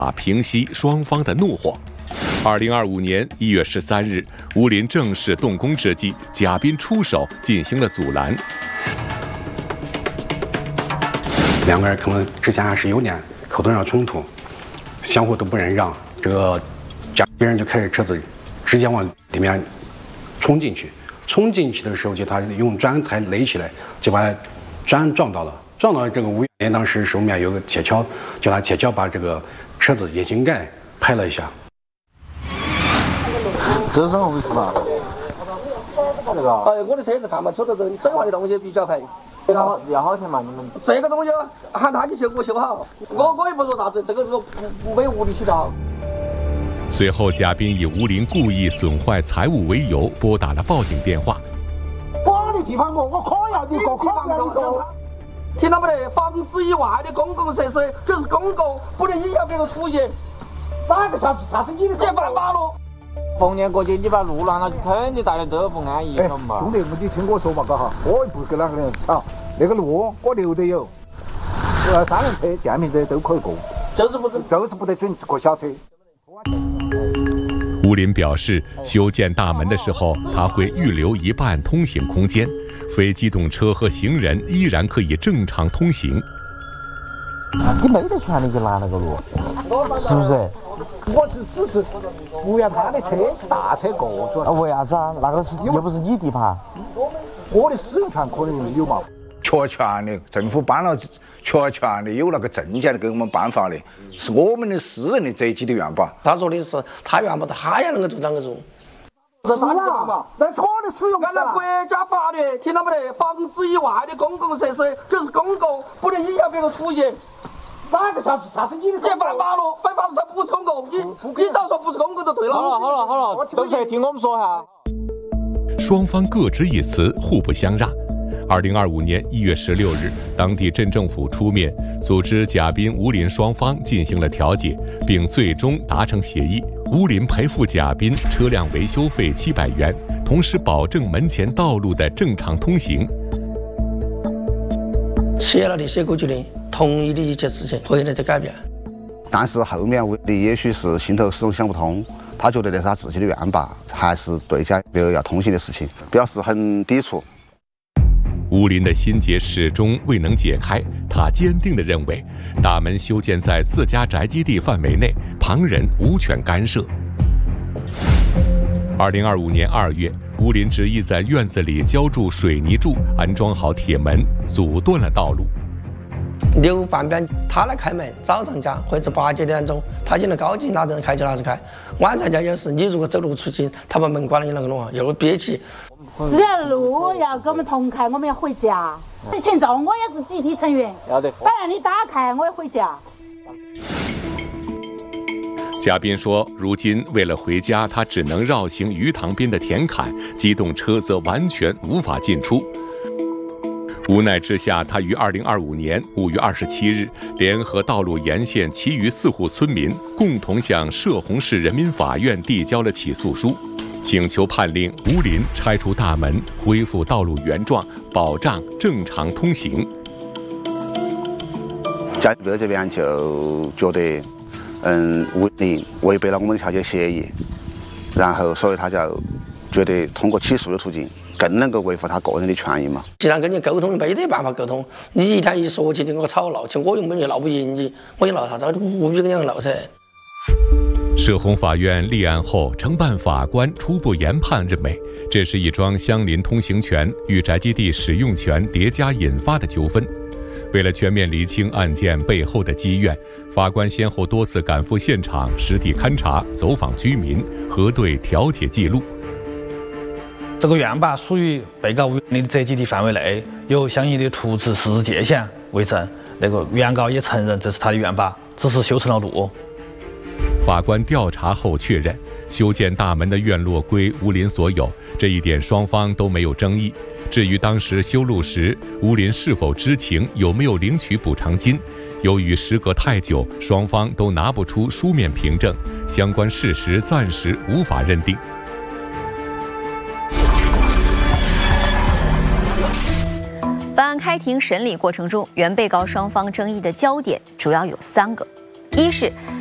平息双方的怒火。2025年1月13日，吴林正式动工之际，贾斌出手进行了阻拦。 两个人可能之前还是有点口头上冲突，相互都不忍让。这个贾斌人就开着车子直接往里面冲进去。冲进去的时候，就他用砖材垒起来，就把砖撞到了。撞到这个吴元当时手里面有个铁锹，就拿铁锹把这个车子引擎盖拍了一下。 这是什么回事嘛？这个？ 哎，我的车子看嘛，出的人整坏的东西必须要赔。 要好钱嘛？你们这个东西喊他去修，给我修好。我也不说啥子，这个没有无理取闹。 随后，贾斌以吴林故意损坏财物为由，拨打了报警电话。 我的地方我可要你个，可要你个。 听到没得？房子以外的公共设施就是公共，不能影响别个出行。 哪个啥子你的？ 你犯法了。 逢年过节你把路拦了，肯定大家都不安逸， 晓得嘛？兄弟，你听我说嘛，嘎哈，我也不跟哪个人吵，那个路我留得有，3轮车、电瓶车都可以过，就是不得准过小车。 吴林表示，修建大门的时候，他会预留一半通行空间，非机动车和行人依然可以正常通行。 你没得权利去拦那个路，是不是？ 我只是不让他的车大车过，主要是。 为啥子啊？那个是又不是你地盘。 我的使用权可能有嘛。 全权的，政府颁了全权的，有那个证件给我们颁发的，是我们的私人的这一级的院坝。 他说的是他院坝，他也能够做啷个做？ 是啊，那是我的使用权。 按照国家法律，听到没得？房子以外的公共设施就是公共，不能影响别个出行。 哪个啥子你的？ 你犯法了，犯法了，他不是公共，你早说不是公共就对了。 好了，都去听我们说哈。 双方各执一词，互不相让。2025年1月16日，当地镇政府出面组织贾斌、吴林双方进行了调解，并最终达成协议。吴林赔付贾斌车辆维修费700元，同时保证门前道路的正常通行。 写了的写过去的，同意的一切事情回来再改变。 但是后面吴林也许是心头始终想不通，他觉得那是他自己的院坝，还是对家要通行的事情，表示很抵触。 吴林的心结始终未能解开，他坚定地认为，大门修建在自家宅基地范围内，旁人无权干涉。2025年2月，吴林执意在院子里浇筑水泥柱，安装好铁门，阻断了道路。 6半边他来开门，早上家或者8、9点钟，他进来高级哪阵开就哪阵开。晚上家有时你如果走路出去，他把门关了，你啷个弄啊？又憋气。 只要路要跟我们同开，我们要回家。群众我也是集体成员， 要得。 反正你打开，我也回家。 贾斌说，如今为了回家，他只能绕行鱼塘边的田坎，机动车则完全无法进出。无奈之下，他于2025年5月27日联合道路沿线其余4户村民，共同向歙洪市人民法院递交了起诉书，请求判令吴林拆除大门，恢复道路原状，保障正常通行。 家里这边就觉得，吴林违背了我们的调解协议，然后所以他就觉得通过起诉的途径更能够维护他个人的权益嘛。 既然跟你沟通，没得办法沟通，你一天一说起，你跟我吵闹起，我又没有闹不赢你，我就闹啥子？我不必跟你闹噻。 歙洪法院立案后，承办法官初步研判认为，这是一桩相邻通行权与宅基地使用权叠加引发的纠纷。为了全面厘清案件背后的积怨，法官先后多次赶赴现场，实地勘查、走访居民，核对调解记录。 这个院坝属于被告吴元林的宅基地范围内，有相应的图纸实质界限为证。那个原告也承认这是他的院坝，只是修成了路。 法官调查后确认，修建大门的院落归吴林所有，这一点双方都没有争议。至于当时修路时吴林是否知情，有没有领取补偿金，由于时隔太久，双方都拿不出书面凭证，相关事实暂时无法认定。 本案开庭审理过程中，原被告双方争议的焦点主要有3个：一是